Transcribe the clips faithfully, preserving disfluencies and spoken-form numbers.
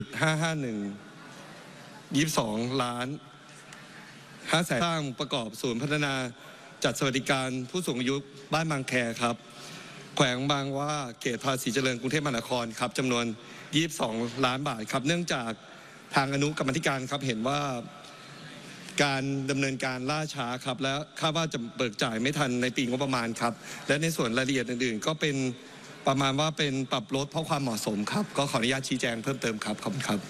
ห้าห้าหนึ่งยี่สิบสองล้านห้าแสนสร้างประกอบศูนย์พัฒนาจัดสวัสดิการผู้สูงอายุบ้านบางแคครับแขวงบางว่าเขตภาษีเจริญกรุงเทพมหานครครับจำนวนยี่สิบสองล้านบาทครับเนื่องจากทางอนุกรรมธิการครับเห็นว่าการดำเนินการล่าช้าครับและคาดว่าจะเบิกจ่ายไม่ทันในปีงบประมาณครับและในส่วนรายละเอียดอื่นๆก็เป็นประมาณว่าเป็นปรับลดเพราะความเหมาะสมครับก็ขออนุญาตชี้แจงเพิ่มเติมครับขอบคุณครับ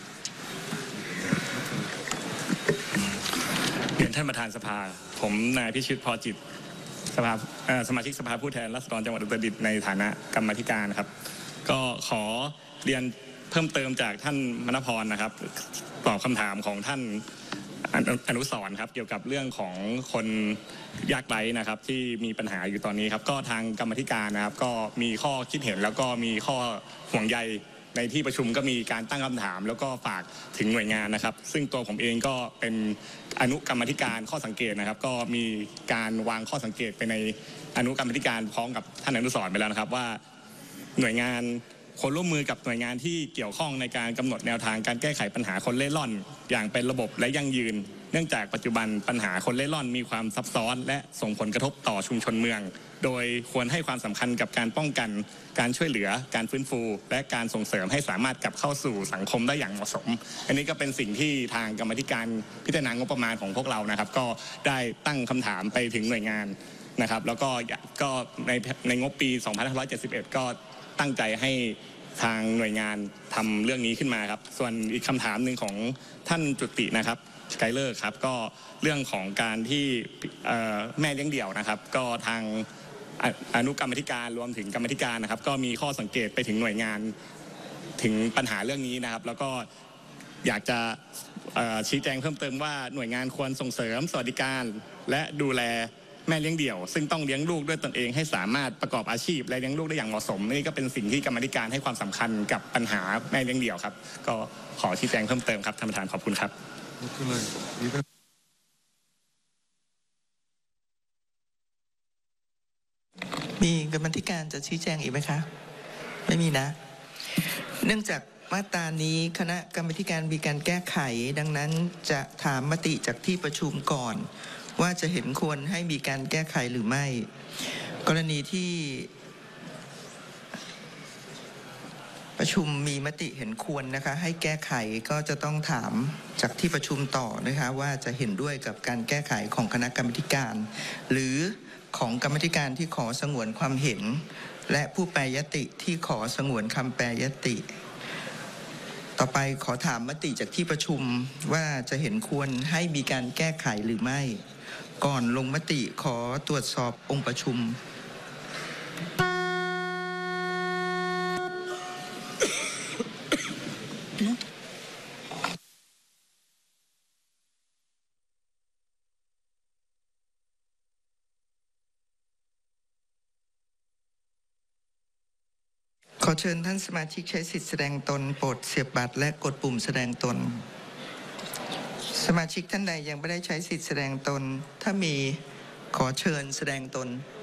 เรียนท่านประธานสภาผมนายพิชิตพอจิตสภาสมาชิกสภาผู้แทนราษฎรจังหวัดอุตรดิตถ์ในฐานะกรรมาธิการครับก็ขอเรียนเพิ่มเติมจากท่านมณพรนะครับตอบคำถามของท่านอนุสรณ์ครับเกี่ยวกับเรื่องของคนยากไร้นะครับที่มีปัญหาอยู่ตอนนี้ครับก็ทางกรรมาธิการนะครับก็มีข้อคิดเห็นแล้วก็มีข้อห่วงใยในที่ประชุมก็มีการตั้งคำถามแล้วก็ฝากถึงหน่วยงานนะครับซึ่งตัวผมเองก็เป็นอนุกรรมธิการข้อสังเกตนะครับก็มีการวางข้อสังเกตไปในอนุกรรมธิการพร้อมกับท่านอนุสรณ์ไปแล้วนะครับว่าหน่วยงานควรร่วมมือกับหน่วยงานที่เกี่ยวข้องในการกำหนดแนวทางการแก้ไขปัญหาคนเล่ร่อนอย่างเป็นระบบและยั่งยืนเนื่องจากปัจจุบันปัญหาคนเล่ร่อนมีความซับซ้อนและส่งผลกระทบต่อชุมชนเมืองโดยควรให้ความสำคัญกับการป้องกันการช่วยเหลือการฟื้นฟูและการส่งเสริมให้สามารถกลับเข้าสู่สังคมได้อย่างเหมาะสมอันนี้ก็เป็นสิ่งที่ทางกรรมธิการพิจารณางบประมาณของพวกเรานะครับก็ได้ตั้งคำถามไปถึงหน่วยงานนะครับแล้วก็ก็ในในงบปีสองพันห้าร้อยเจ็ดสิบเอ็ดก็ตั้งใจให้ทางหน่วยงานทำเรื่องนี้ขึ้นมาครับส่วนอีกคำถามหนึ่งของท่านจุตินะครับสกายเลอร์ครับก็เรื่องของการที่แม่เลี้ยงเดี่ยวนะครับก็ทางอนุกรรมธิการรวมถึงกรรมธิการนะครับก็มีข้อสังเกตไปถึงหน่วยงานถึงปัญหาเรื่องนี้นะครับแล้วก็อยากจะชี้แจงเพิ่มเติมว่าหน่วยงานควรส่งเสริมสวัสดิการและดูแลแม่เลี้ยงเดี่ยวซึ่งต้องเลี้ยงลูกด้วยตนเองให้สามารถประกอบอาชีพและเลี้ยงลูกได้อย่างเหมาะสมนี่ก็เป็นสิ่งที่กรรมธิการให้ความสำคัญกับปัญหาแม่เลี้ยงเดี่ยวครับก็ขอชี้แจงเพิ่มเติมครับท่านประธานขอบคุณครับมีกรรมธิการจะชี้แจงอีกไหมคะไม่มีนะเนื่องจากมาตรานี้คณะกรรมการมีการแก้ไขดังนั้นจะถามมติจากที่ประชุมก่อนว่าจะเห็นควรให้มีการแก้ไขหรือไม่กรณีที่ประชุมมีมติเห็นควรนะคะให้แก้ไขก็จะต้องถามจากที่ประชุมต่อนะคะว่าจะเห็นด้วยกับการแก้ไขของคณะกรรมการหรือของกรรมธิการที่ขอสงวนความเห็นและผู้แปรยติที่ขอสงวนคำแปรยติต่อไปขอถามมติจากที่ประชุมว่าจะเห็นควรให้มีการแก้ไขหรือไม่ก่อนลงมติขอตรวจสอบองค์ประชุมขอเชิญท่านสมาชิกใช้สิทธิแสดงตนโปรดเสียบบัตรและกดปุ่มแสดงตนสมาชิกท่านใดยังไม่ได้ใช้สิทธิแสดงตนถ้ามีขอเชิญแสดงตน